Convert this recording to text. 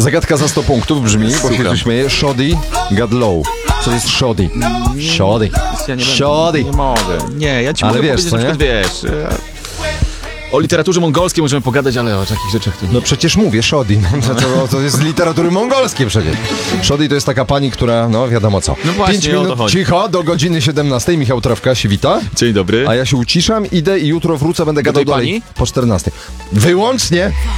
Zagadka za 100 punktów brzmi, bo się tu śmieje, shoddy got low. Co to jest shoddy? Shoddy. Ja nie Shoddy. Nie mogę. Nie, ja ci Ale mogę wiesz, powiedzieć, co na nie? przykład, wiesz... O literaturze mongolskiej możemy pogadać, ale o takich rzeczach to nie. No przecież mówię, shoddy. To jest z literatury mongolskiej przecież. Shoddy to jest taka pani, która, no wiadomo co. No właśnie, 5 o to minut chodzi. cicho, do godziny 17. Michał Trawka się wita. Dzień dobry. A ja się uciszam, idę i jutro wrócę, będę gadał tej dalej. pani? Po 14. Wyłącznie.